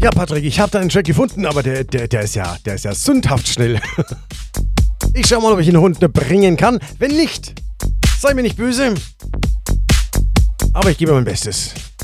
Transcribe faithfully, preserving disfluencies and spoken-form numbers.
Ja, Patrick, ich habe da einen Track gefunden, aber der, der, der, ist ja, der ist ja sündhaft schnell. Ich schau mal, ob ich den Hund bringen kann. Wenn nicht, sei mir nicht böse. Aber ich gebe mein Bestes.